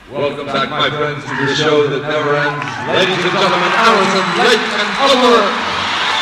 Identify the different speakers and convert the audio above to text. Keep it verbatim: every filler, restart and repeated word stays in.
Speaker 1: Welcome back, my friends, to the show that never ends. Ladies and gentlemen, Allison, Blake, and Oliver.